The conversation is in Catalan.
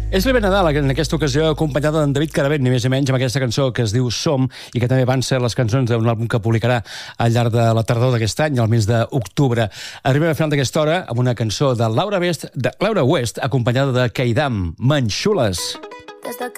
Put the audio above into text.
És l'Iber Nadal, en aquesta ocasió, acompanyada d'en David Carabet, ni més ni menys, amb aquesta cançó que es diu Som, i que també van ser les cançons d'un àlbum que publicarà al llarg de la tardor d'aquest any, al mes d'octubre. Arribem al final d'aquesta hora amb una cançó de Laura West, acompanyada de Keidam, Manxules. Des de